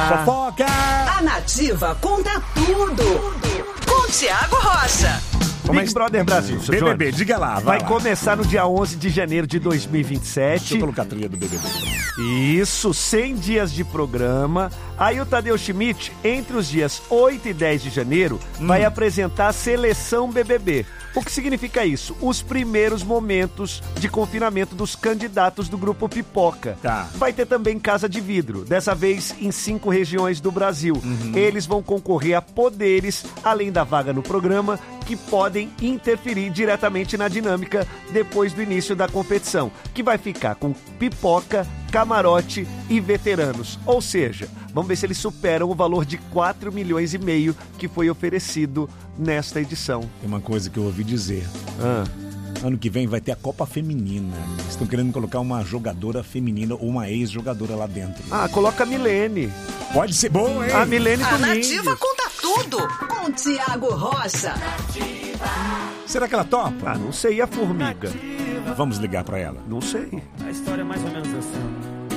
Fofoca! A Nativa conta tudo. Com Tiago Rocha. Big Brother Brasil, seu BBB, Jones. diga lá. Vai lá. começar no dia 11 de janeiro de 2027. Deixa eu colocar a trilha do BBB. Isso, 100 dias de programa. Aí o Tadeu Schmidt, entre os dias 8 e 10 de janeiro, vai apresentar a Seleção BBB. O que significa isso? Os primeiros momentos de confinamento dos candidatos do Grupo Pipoca. Tá. Vai ter também Casa de Vidro, dessa vez em 5 regiões do Brasil. Eles vão concorrer a poderes, além da vaga no programa, que podem interferir diretamente na dinâmica depois do início da competição, que vai ficar com pipoca, camarote e veteranos. Ou seja, vamos ver se eles superam o valor de 4,5 milhões que foi oferecido nesta edição. Tem uma coisa que eu ouvi dizer. Ano que vem vai ter a Copa Feminina. Estão querendo colocar uma jogadora feminina ou uma ex-jogadora lá dentro. Coloca a Milene. Pode ser bom, hein? A Milene A Domingues. Nativa conta tudo. Com Tiago Rocha. Será que ela topa? Não sei, e a formiga? Vamos ligar pra ela. Não sei. A história é mais ou menos assim.